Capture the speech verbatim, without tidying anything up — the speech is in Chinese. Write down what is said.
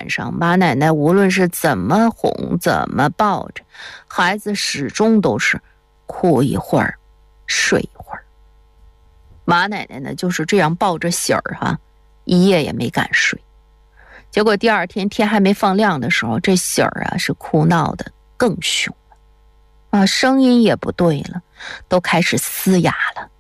晚上，马奶奶无论是怎么哄怎么抱着，孩子始终都是哭一会儿睡一会儿。马奶奶呢就是这样抱着喜儿哈、啊，一夜也没敢睡。结果第二天天还没放亮的时候，这喜儿啊是哭闹的更凶了啊，声音也不对了，都开始嘶哑了。